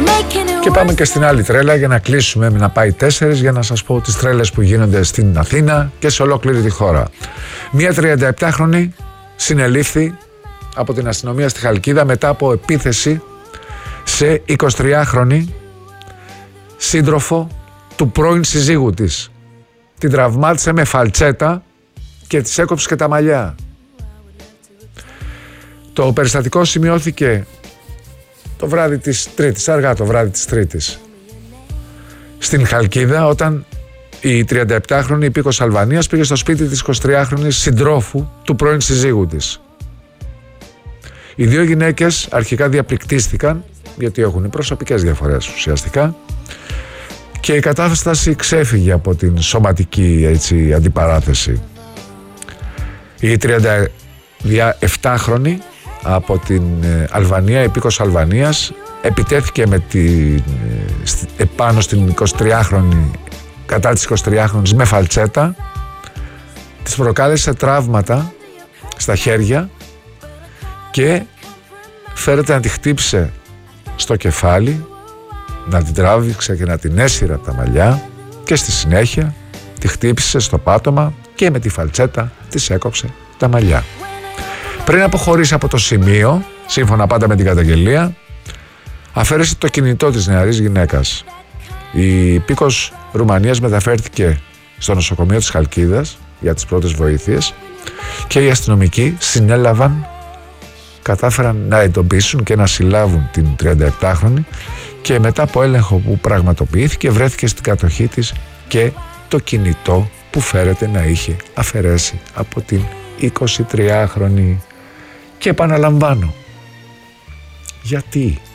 Και πάμε και στην άλλη τρέλα για να κλείσουμε, να πάει 4, για να σας πω τις τρέλες που γίνονται στην Αθήνα και σε ολόκληρη τη χώρα. Μία 37χρονη συνελήφθη από την αστυνομία στη Χαλκίδα μετά από επίθεση σε 23χρονη σύντροφο του πρώην συζύγου της. Την τραυμάτισε με φαλτσέτα και της έκοψε και τα μαλλιά. Το περιστατικό σημειώθηκε το βράδυ της Τρίτης, αργά το βράδυ της Τρίτης, στην Χαλκίδα, όταν η 37χρονη υπήκος Αλβανίας πήγε στο σπίτι της 23χρονης συντρόφου του πρώην συζύγου της. Οι δύο γυναίκες αρχικά διαπληκτίστηκαν, γιατί έχουν προσωπικές διαφορές ουσιαστικά, και η κατάσταση ξέφυγε από την σωματική αντιπαράθεση. Η 37χρονη από την Αλβανία, υπήκος Αλβανίας, επιτέθηκε επάνω στην 23χρονη, κατά της 23χρονης, με φαλτσέτα, της προκάλεσε τραύματα στα χέρια και φέρεται να τη χτύπησε στο κεφάλι, να την τράβηξε και να την έσυρα από τα μαλλιά και στη συνέχεια τη χτύπησε στο πάτωμα και με τη φαλτσέτα της έκοψε τα μαλλιά. Πριν αποχωρήσει από το σημείο, σύμφωνα πάντα με την καταγγελία, αφαίρεσε το κινητό της νεαρής γυναίκας. Η υπήκος Ρουμανίας μεταφέρθηκε στο νοσοκομείο της Χαλκίδας για τις πρώτες βοήθειες και οι αστυνομικοί κατάφεραν να εντοπίσουν και να συλλάβουν την 37χρονη και μετά από έλεγχο που πραγματοποιήθηκε βρέθηκε στην κατοχή της και το κινητό που φέρεται να είχε αφαιρέσει από την 23χρονη. Και επαναλαμβάνω, γιατί